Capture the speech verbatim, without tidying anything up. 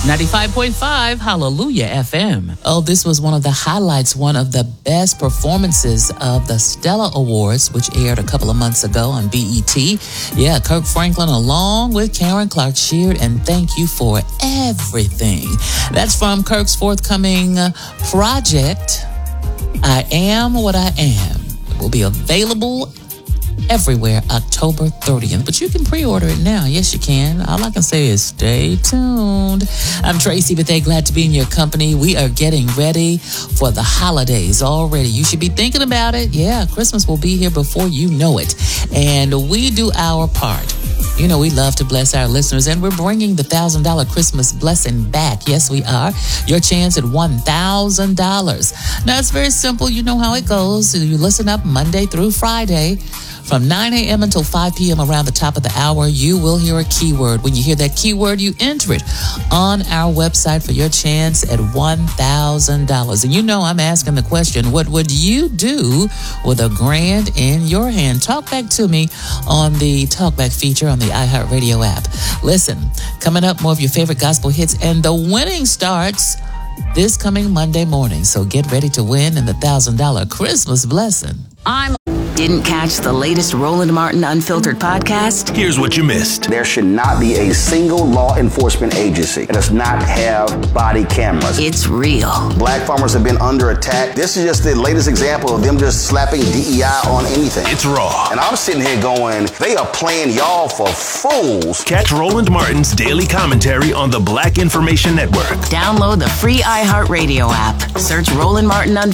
ninety-five point five Hallelujah F M. Oh, this was one of the highlights, one of the best performances of the Stella Awards, which aired a couple of months ago on B E T. Yeah, Kirk Franklin along with Karen Clark cheered and Thank You for Everything. That's from Kirk's forthcoming project, I Am What I Am. It will be available everywhere October thirtieth, but you can pre-order it now. Yes, you can. All I can say is stay tuned. I'm Tracy Bethea, glad to be in your company. We are getting ready for the holidays already. You should be thinking about it. Yeah, Christmas will be here before you know it, and we do our part. You know, we love to bless our listeners, and we're bringing the one thousand dollars Christmas blessing back. Yes, we are. Your chance at one thousand dollars. Now, it's very simple. You know how it goes. You listen up Monday through Friday. From nine a.m. until five p.m. around the top of the hour, you will hear a keyword. When you hear that keyword, you enter it on our website for your chance at one thousand dollars. And you know I'm asking the question, what would you do with a grand in your hand? Talk back to me on the Talkback feature on the iHeartRadio app. Listen, coming up, more of your favorite gospel hits, and the winning starts this coming Monday morning. So get ready to win in the one thousand dollars Christmas blessing. I'm... Didn't catch the latest Roland Martin Unfiltered podcast? Here's what you missed. There should not be a single law enforcement agency that does not have body cameras. It's real. Black farmers have been under attack. This is just the latest example of them just slapping D E I on anything. It's raw. And I'm sitting here going, they are playing y'all for fools. Catch Roland Martin's daily commentary on the Black Information Network. Download the free iHeartRadio app. Search Roland Martin Unfiltered